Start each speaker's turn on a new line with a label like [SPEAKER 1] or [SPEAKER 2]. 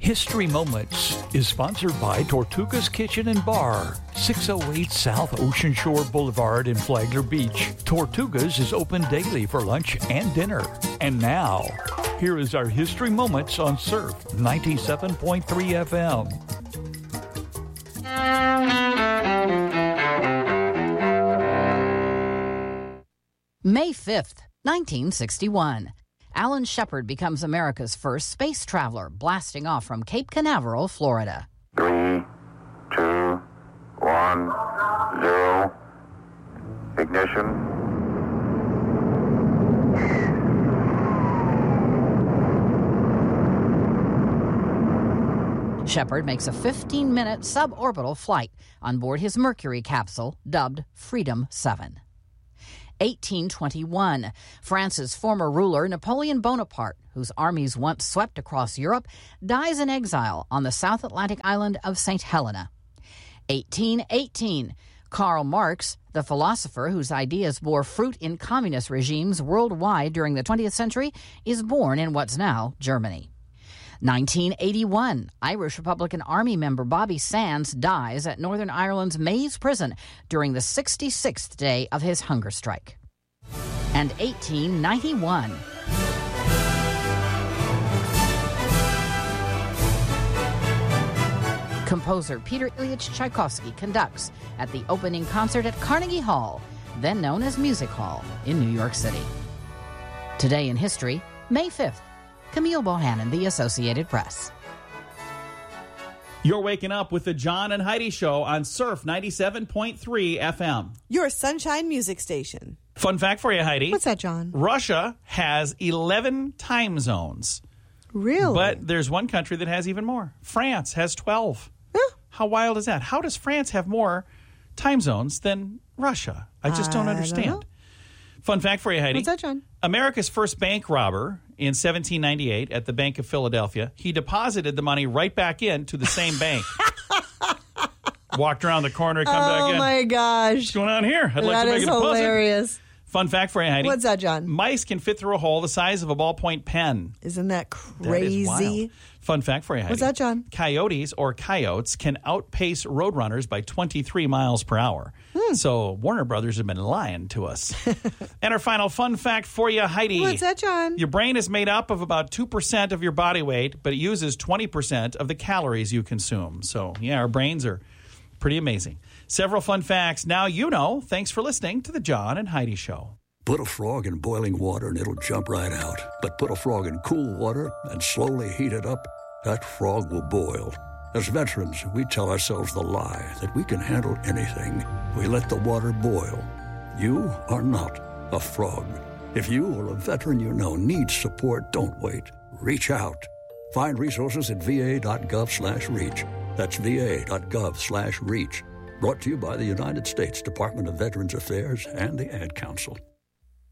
[SPEAKER 1] History Moments is sponsored by Tortuga's Kitchen and Bar, 608 South Ocean Shore Boulevard in Flagler Beach. Tortuga's is open daily for lunch and dinner. And now, here is our History Moments on Surf 97.3 FM.
[SPEAKER 2] May 5th, 1961. Alan Shepard becomes America's first space traveler, blasting off from Cape Canaveral, Florida.
[SPEAKER 3] 3, 2, 1, 0. Ignition.
[SPEAKER 2] Shepard makes a 15-minute suborbital flight on board his Mercury capsule, dubbed Freedom 7. 1821, France's former ruler, Napoleon Bonaparte, whose armies once swept across Europe, dies in exile on the South Atlantic island of St. Helena. 1818, Karl Marx, the philosopher whose ideas bore fruit in communist regimes worldwide during the 20th century, is born in what's now Germany. 1981, Irish Republican Army member Bobby Sands dies at Northern Ireland's Maze Prison during the 66th day of his hunger strike. And 1891. Composer Peter Ilyich Tchaikovsky conducts at the opening concert at Carnegie Hall, then known as Music Hall, in New York City. Today in history, May 5th. Camille Bohannon, The Associated Press.
[SPEAKER 4] You're waking up with the John and Heidi Show on Surf 97.3 FM.
[SPEAKER 5] Your Sunshine Music Station.
[SPEAKER 4] Fun fact for you, Heidi.
[SPEAKER 5] What's that, John?
[SPEAKER 4] Russia has 11 time zones.
[SPEAKER 5] Really?
[SPEAKER 4] But there's one country that has even more. France has 12.
[SPEAKER 5] Huh?
[SPEAKER 4] How wild is that? How does France have more time zones than Russia? I just don't understand.
[SPEAKER 5] Don't know.
[SPEAKER 4] Fun fact for you, Heidi.
[SPEAKER 5] What's that, John?
[SPEAKER 4] America's first bank robber in 1798 at the Bank of Philadelphia, he deposited the money right back into the same bank. Walked around the corner, come back in.
[SPEAKER 5] Oh, my gosh.
[SPEAKER 4] What's going on here? I'd like
[SPEAKER 5] That
[SPEAKER 4] to make
[SPEAKER 5] is
[SPEAKER 4] a deposit.
[SPEAKER 5] hilarious.
[SPEAKER 4] Fun fact for you, Heidi.
[SPEAKER 5] What's that, John?
[SPEAKER 4] Mice can fit through a hole the size of a ballpoint pen.
[SPEAKER 5] Isn't that
[SPEAKER 4] That is
[SPEAKER 5] crazy?
[SPEAKER 4] wild. Fun fact for you, Heidi.
[SPEAKER 5] What's that, John?
[SPEAKER 4] Coyotes or coyotes can outpace roadrunners by 23 miles per hour. So Warner Brothers have been lying to us. And our final fun fact for you, Heidi.
[SPEAKER 5] What's that, John?
[SPEAKER 4] Your brain is made up of about 2% of your body weight, but it uses 20% of the calories you consume. So, yeah, our brains are pretty amazing. Several fun facts. Now you know. Thanks for listening to the John and Heidi Show.
[SPEAKER 6] Put a frog in boiling water and it'll jump right out. But put a frog in cool water and slowly heat it up, that frog will boil. As veterans, we tell ourselves the lie that we can handle anything. We let the water boil. You are not a frog. If you or a veteran you know needs support, don't wait. Reach out. Find resources at va.gov/reach. That's va.gov/reach. Brought to you by the United States Department of Veterans Affairs and the Ad Council.